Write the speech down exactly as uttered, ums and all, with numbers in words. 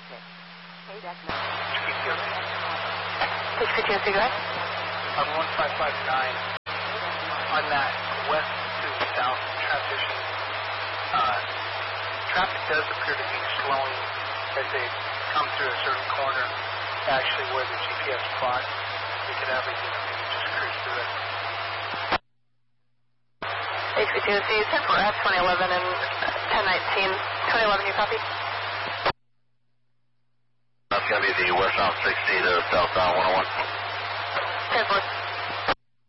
H Q T O C, go ahead. On one five five nine, on that west to south transition, uh, traffic does appear to be slowing as they come through a certain corner, actually where the G P S plot, we could have it, you know, maybe just cruise through it. H Q T O C, ten four F, twenty eleven and ten nineteen. twenty eleven, you copy? That's going to be the westbound sixty to southbound one oh one. ten four.